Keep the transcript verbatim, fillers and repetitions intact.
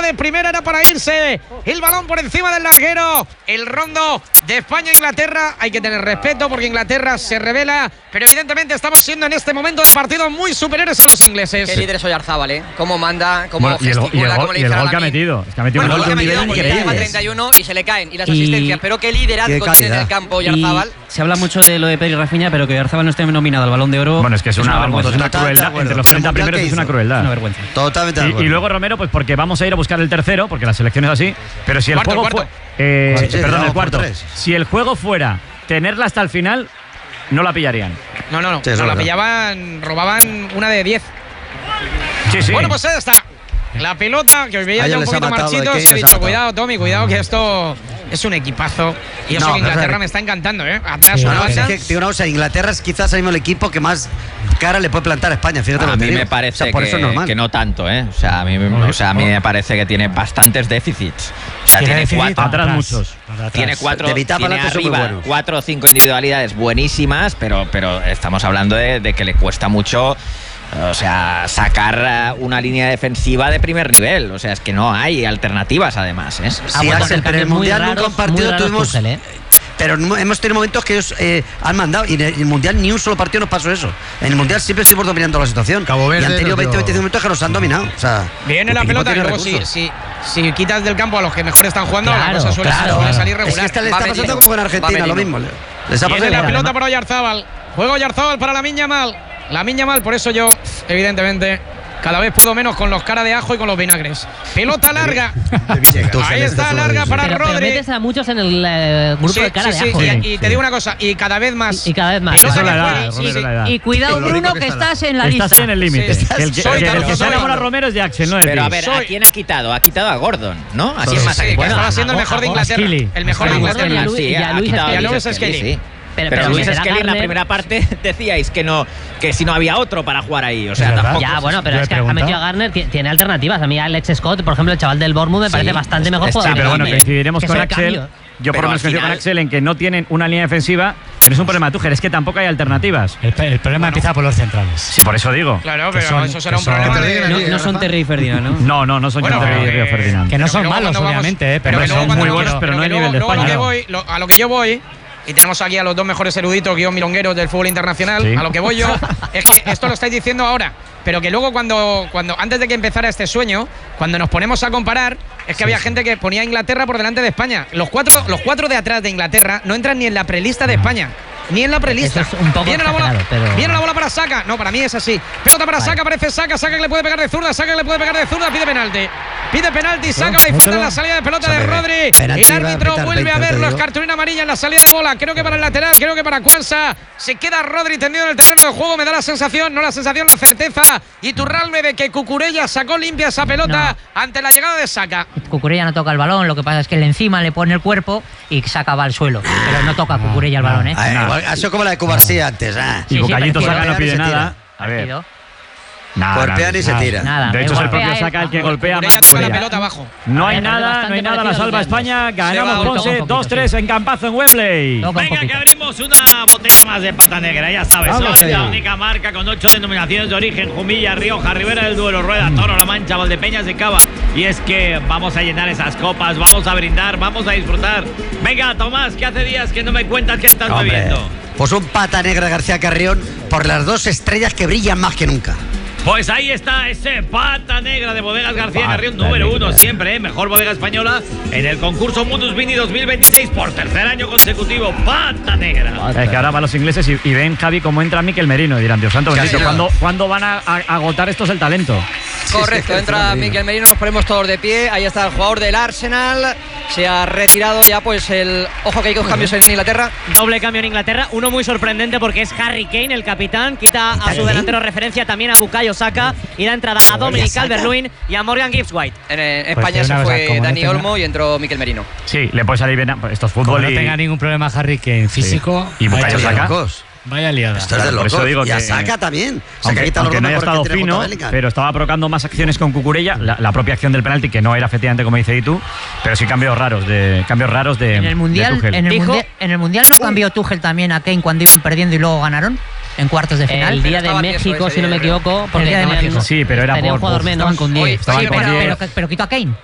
de primera, era para irse. El balón por encima del larguero. El rondo de España-Inglaterra. Hay que tener respeto porque Inglaterra se revela, pero evidentemente estamos siendo en este momento de partido muy superiores a los ingleses. Qué líder es Oyarzabal, ¿eh? Cómo manda, cómo bueno, gesticula, y el, y el cómo gol, le y el dice gol a que ha Lamin. metido. Es que ha metido Bueno, un el gol gol que de ha un metido nivel porque lleva increíble. treinta y uno y se le caen. Y las Y- asistencias. Pero qué liderazgo Qué tiene en el calidad. campo Y Oyarzabal. se habla mucho de lo de Pedri y Rafinha, pero que Oyarzabal no esté nominado al Balón de Oro. Bueno, es que es una, vamos, es una Totalmente crueldad. de acuerdo. Entre los Pero el treinta Mundial primeros que es una hizo. crueldad. Una vergüenza. Totalmente de Y, acuerdo. y luego Romero, pues porque vamos a ir a buscar el tercero, porque la selección es así. Pero si el Cuarto, juego cuarto. fue, eh, Sí, sí, perdón, vamos el por cuarto. tres. Si el juego fuera tenerla hasta el final, no la pillarían. No, no, no. Sí, es no la verdad. pillaban, robaban una de diez. Sí, sí. Bueno, pues ahí está. La pelota, que os veía A ya ellos un les ha poquito matado lo de marchitos, Kane, he les ha dicho, matado. cuidado, Tommy, cuidado, que esto es un equipazo. Y eso No, que pero Inglaterra es- me está encantando, ¿eh? Atrás Sí, una No, no, es banda. que, digo una cosa, Inglaterra es quizás ahora mismo el equipo que más cara le puede plantar a España. Fíjate lo A que te mí digo. me parece O sea, por que, eso es normal. que no tanto, ¿eh? O sea, a mí, o sea, a mí me parece que tiene bastantes déficits. O sea, Tiene tiene déficit cuatro, atrás muchos. atrás. tiene cuatro, De mitad para tiene adelante son muy arriba buenos. cuatro o cinco individualidades buenísimas, pero, pero estamos hablando de, de que le cuesta mucho. O sea, sacar eh, una línea defensiva de primer nivel. O sea, es que no hay alternativas, además, ¿eh? Sí, Ha vuelto a Axel, hacer pero en el cambios muy Mundial raros, nunca un partido muy raros tuvimos. Tuchel, ¿eh? Pero no- hemos tenido momentos que ellos eh, han mandado. Y en el, en el Mundial ni un solo partido nos pasó eso. En el Mundial siempre estuvimos dominando la situación. Cabo Verde y han tenido nos dio- veinte veinticinco minutos que nos han dominado. O sea, Viene el la equipo pelota y tiene luego si, recursos. si, si quitas del campo a los que mejor están jugando, Claro, la cosa suele, claro. suele salir regular. Es que esta le Va está pasando Merino. como con Va Argentina, lo Merino. mismo. le- Les ha Viene pasado la igual. pelota para Oyarzábal. Juega Oyarzábal para la Miña Mal. La Miña Mal, por eso yo, evidentemente, cada vez puedo menos con los cara de ajo y con los vinagres. Pelota larga. Ahí está, larga para Pero, pero Rodri. metes a muchos en el eh, grupo Sí, de cara sí, de sí, ajo. y, ¿eh? y te digo una cosa, y cada vez más. Y- y cada vez más. Pelota Eso es la que edad, juegue, Romero, sí, sí. la edad. Y cuidado, Lo Bruno, rico que que está estás en la Estás lista. ahí en el límite. Sí. El que, Soy el que- tal el que se soy. enamora a Romero es de Axel, no de Pero a ti. ver, Soy- ¿a quién ha quitado? Ha quitado a Gordon, ¿no? ¿A quién Sí, más sí, ha que quitado? estaba siendo el mejor de Inglaterra. Skelly. El mejor de Skelly. Inglaterra. Y a Luis- Sí, y a ha Luis quitado Skelly. a Luis Luis Skelly. sí. Pero- Pero, pero Luis meterá Skelly en la Garner. primera parte decíais que no, que si no había otro para jugar ahí. O sea, Es verdad. tampoco. Ya, bueno, pero Yo es he que ha preguntado. metido a Garner, ti- tiene alternativas. A mí Alex Scott, por ejemplo, el chaval del Bournemouth, me Sí, parece bastante mejor está- jugador. Sí, pero bueno, que coincidiremos que con es el Axel. cambio. Yo por Pero lo menos al coincido con final- Axel en que no tienen una línea defensiva, que no es un problema de Tuchel, es que tampoco hay alternativas. El, el problema empieza por los centrales. Sí, por eso digo. Claro, Que pero son- eso será que un son- problema Que te de. No, digan, no son Rafa. Terry y Ferdinand, ¿no? No, no, no son Bueno, John Terry y que- Río Ferdinand. Que no Pero son luego malos, cuando vamos- obviamente, eh, pero pero que luego son cuando muy vamos- buenos, pero no que hay luego- nivel de luego lo España. que voy- lo- a lo que yo voy, y tenemos aquí a los dos mejores eruditos, guión milongueros del fútbol internacional, Sí. a lo que voy yo, es que esto lo estáis diciendo ahora, pero que luego cuando, cuando antes de que empezara este sueño, cuando nos ponemos a comparar, es que había gente que ponía a Inglaterra por delante de España. Los cuatro, los cuatro de atrás de Inglaterra no entran ni en la prelista de España. Ni en la prelista. Eso es un poco viene la bola, exagerado, pero- viene la bola para Saka. No, para mí es así. Pelota para Vale. Saka, parece Saka. Saka que le puede pegar de zurda. Saka que le puede pegar de zurda. Pide penalti. Pide penalti. Saka. Hay falta en la salida de pelota de Rodri. Penalti El va a árbitro pitar vuelve a veinte, te verlo. Es digo. cartulina amarilla en la salida de bola. Creo que para el lateral. Creo que para Cuansa. Se queda Rodri tendido en el terreno de juego. Me da la sensación, no la sensación, la certeza. Y Turralme de que Cucurella sacó limpia esa pelota ante la llegada de Saka. Cucurella no toca el balón, lo que pasa es que le encima le pone el cuerpo y Saka va al suelo. Pero no toca Cucurella el balón, ¿eh? Ah, Nah. igual- Eso como la de Cubarsí antes. Ah. Y Sí, sí, Bucayito pero Saka no golpea pide y se tira. nada. A ver. Partido. Nada, Golpea nada. ni se tira. Nada, De me hecho, es el golpea propio él. Saka el que golpea más. Cucurella que toca la Cucurella. pelota abajo. No hay Bastante nada, no hay parecido nada, a la los salva de España. antes. Ganamos Se va, Ponce, toca un dos poquito, tres sí. en Campazo en Wembley. Toca un Venga, que poquito. abrimos una botella más de pata negra, ya sabes. Vamos Soy la allá. única marca con ocho denominaciones de origen: Jumilla, Rioja, Ribera del Duero, Rueda, Toro, La Mancha, Valdepeñas de Cava. Y es que vamos a llenar esas copas, vamos a brindar, vamos a disfrutar. Venga, Tomás, que hace días que no me cuentas qué estás Hombre, bebiendo. pues un pata negra de García Carrión por las dos estrellas que brillan más que nunca. Pues ahí está ese pata negra de Bodegas García Pata Carrión, número negra. uno siempre, ¿eh? Mejor bodega española en el concurso Mundus Vini dos mil veintiséis por tercer año consecutivo. Pata negra. Es que ahora van los ingleses y, y ven, Javi, cómo entra Mikel Merino y dirán, Dios santo bendito, señor. ¿cuándo, ¿cuándo van a, a agotar estos el talento? Correcto, sí, entra sí, Mikel Merino, nos ponemos todos de pie. Ahí está el jugador del Arsenal. Se ha retirado ya, pues el. Ojo que hay dos cambios en Inglaterra. Doble cambio en Inglaterra, uno muy sorprendente porque es Harry Kane, el capitán, quita a su delantero referencia también a Bukayo Saka y da entrada a Dominic Calvert-Lewin y a Morgan Gibbs-White. En, eh, Pues España te se digo una fue cosa, como no Dani tenga- Olmo y entró Mikel Merino. Sí, le puede salir bien. a- Esto es Como fútbol no y. tenga ningún problema Harry Kane físico. Y Bukayo vaya Saka. liada. Locos. Vaya liada. Esto es de Claro, por locos. eso digo y a que- Saka también. Saka Aunque, quita los aunque no haya mejor estado que tiene fino, junto a Bellingham. pero estaba provocando más acciones con Cucurella, la, la propia acción del penalti, que no era efectivamente como dice Itu, pero sí cambios raros de cambios raros de En el de mundial, Tuchel. en el Dijo- mundial, en el mundial no cambió Tuchel también a Kane cuando iban perdiendo y luego ganaron en cuartos de final. El día de Estaba tieso México, ese si no día, me creo. eequivoco, porque El día de tenían- México. Sí, pero era tenía por- un jugador por- menos. Estaban con diez. Oye, Estaban Sí, con pero, diez. pero, pero quitó a Kane.